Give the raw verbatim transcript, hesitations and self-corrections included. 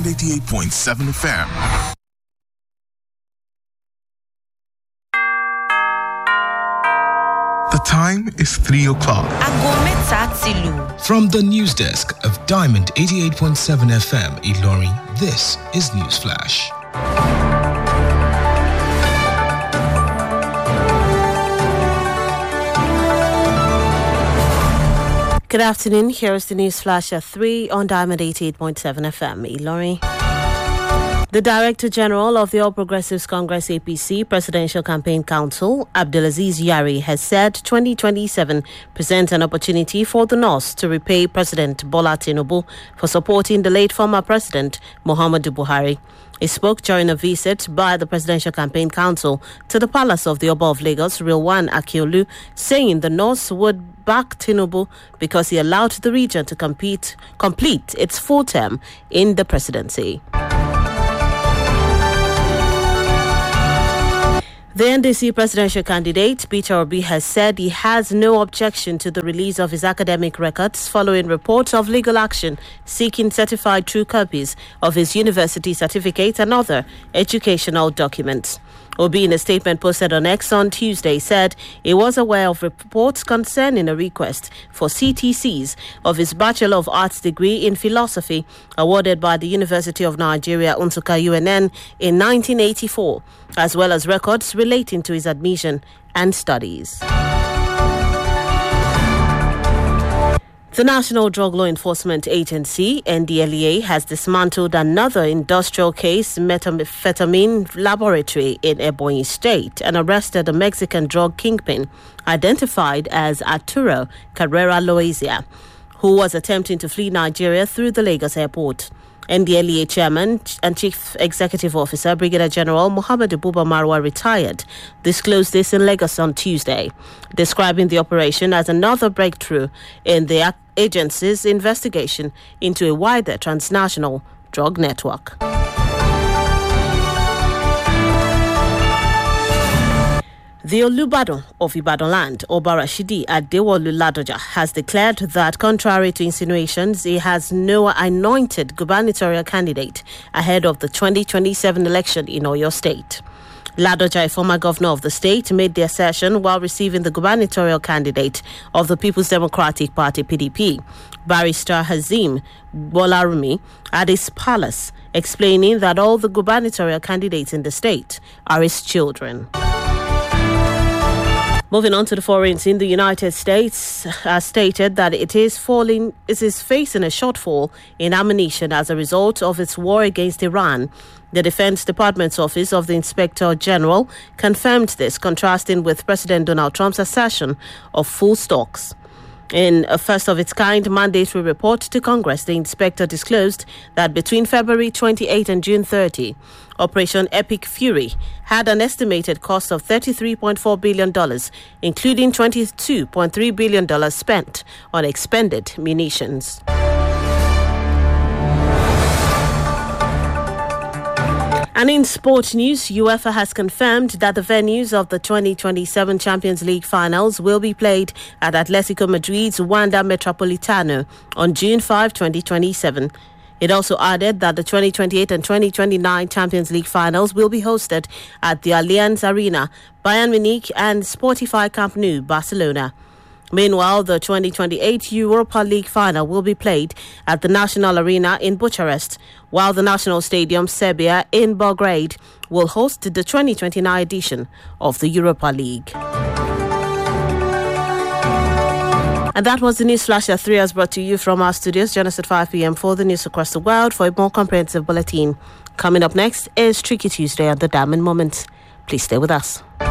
eighty-eight point seven F M. The time is three o'clock. From the news desk of Diamond eighty-eight point seven F M, Ilorin, this is Newsflash. Good afternoon. Here is the news flash at three on Diamond eighty-eight point seven F M. Ilori. The Director General of the All Progressives Congress A P C Presidential Campaign Council, Abdulaziz Yari, has said twenty twenty-seven presents an opportunity for the North to repay President Bola Tinubu for supporting the late former President Muhammadu Buhari. He spoke during a visit by the Presidential Campaign Council to the Palace of the Oba of Lagos, Rilwan Akiolu, saying the North would back Tinubu because he allowed the region to compete, complete its full term in the presidency. The N D C presidential candidate, Peter Obi, has said he has no objection to the release of his academic records following reports of legal action seeking certified true copies of his university certificate and other educational documents. Obi, in a statement posted on X on Tuesday, said he was aware of reports concerning a request for C T Cs of his Bachelor of Arts degree in philosophy awarded by the University of Nigeria, Nsukka U N N, in nineteen eighty-four, as well as records relating to his admission and studies. The National Drug Law Enforcement Agency, N D L E A, has dismantled another industrial case methamphetamine laboratory in Ebonyi State and arrested a Mexican drug kingpin identified as Arturo Carrera Loaiza, who was attempting to flee Nigeria through the Lagos airport. N D L E A Chairman and Chief Executive Officer Brigadier General Muhammad Buba Marwa, retired, disclosed this in Lagos on Tuesday, describing the operation as another breakthrough in the agency's investigation into a wider transnational drug network. The Olubadan of Ibadan land, Oba Rashidi Adewolu Ladoja, has declared that, contrary to insinuations, he has no anointed gubernatorial candidate ahead of the twenty twenty-seven election in Oyo State. Ladoja, a former governor of the state, made the assertion while receiving the gubernatorial candidate of the People's Democratic Party, P D P, Barrister Hazim Bolarumi, at his palace, explaining that all the gubernatorial candidates in the state are his children. Moving on to the foreign scene, the United States has stated that it is falling, it is facing a shortfall in ammunition as a result of its war against Iran. The Defense Department's Office of the Inspector General confirmed this, contrasting with President Donald Trump's assertion of full stocks. In a first-of-its-kind mandatory report to Congress, the inspector disclosed that between February twenty-eighth and June thirtieth, Operation Epic Fury had an estimated cost of thirty-three point four billion dollars, including twenty-two point three billion dollars spent on expended munitions. And in sports news, UEFA has confirmed that the venues of the twenty twenty-seven Champions League finals will be played at Atletico Madrid's Wanda Metropolitano on June fifth, twenty twenty-seven. It also added that the twenty twenty-eight and twenty twenty-nine Champions League finals will be hosted at the Allianz Arena, Bayern Munich and Spotify Camp Nou, Barcelona. Meanwhile, the twenty twenty-eight Europa League final will be played at the National Arena in Bucharest, while the National Stadium Serbia in Belgrade will host the twenty twenty-nine edition of the Europa League. And that was the News Flash at three, as brought to you from our studios. Join us at five p.m. for the news across the world for a more comprehensive bulletin. Coming up next is Tricky Tuesday at the Diamond Moment. Please stay with us.